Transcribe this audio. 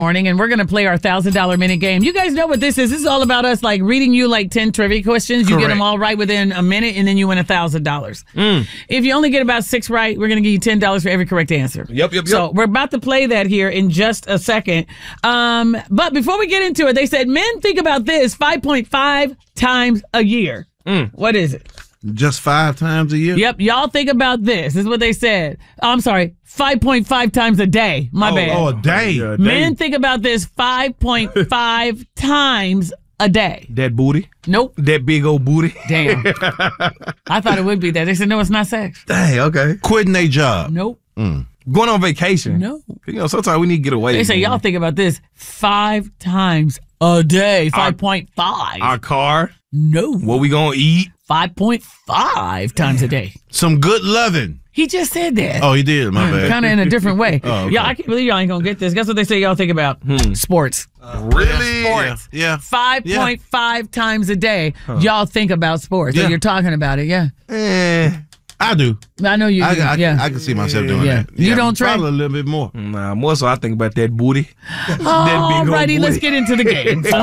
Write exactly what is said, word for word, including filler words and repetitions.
Morning, and we're going to play our one thousand dollars minute game. You guys know what this is. This is all about us like reading you like ten trivia questions. You Correct. get them all right within a minute, and then you win one thousand dollars. Mm. If you only get about six right, we're going to give you ten dollars for every correct answer. Yep, yep, yep. So we're about to play that here in just a second. Um, but before we get into it, they said men think about this five point five times a year. Mm. What is it? Just five times a year? Yep, y'all think about this. This is what they said. Oh, I'm sorry, five point five times a day. My oh, bad. Oh, a day. Yeah, a Men day. think about this five point five times a day. That booty. Nope. That big old booty. Damn. I thought it would be that. They said, no, it's not sex. Dang, okay. Quitting a job. Nope. Mm. Going on vacation. No. You know, sometimes we need to get away. They say, man. y'all think about this five times a day. five point five. Our car. No. What we gonna eat? five point five times a day. Some good loving. He just said that. Oh, he did. My bad. Kind of in a different way. Oh, okay. Y'all, I can't believe y'all ain't going to get this. Guess what they say y'all think about? Hmm. Sports. Really? Yeah. yeah. five point five times a day, y'all think about sports. Yeah. So you're talking about it, yeah. Eh, I do. I know you I, do, I, yeah. I can see myself doing Yeah. that. You don't, Trey? Probably a little bit more. Nah, more so I think about that booty. that Alrighty, let's get into the game.